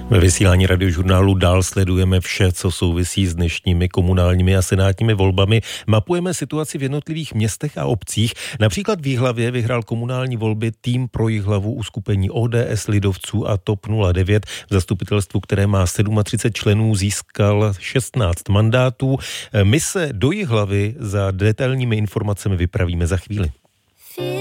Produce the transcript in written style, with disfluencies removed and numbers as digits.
Ve vysílání Radiožurnálu dál sledujeme vše, co souvisí s dnešními komunálními a senátními volbami. Mapujeme situaci v jednotlivých městech a obcích. Například v Jihlavě vyhrál komunální volby tým pro Jihlavu uskupení ODS, lidovců a TOP 09. V zastupitelstvu, které má 37 členů, získal 16 mandátů. My se do Jihlavy za detailními informacemi vypravíme za chvíli.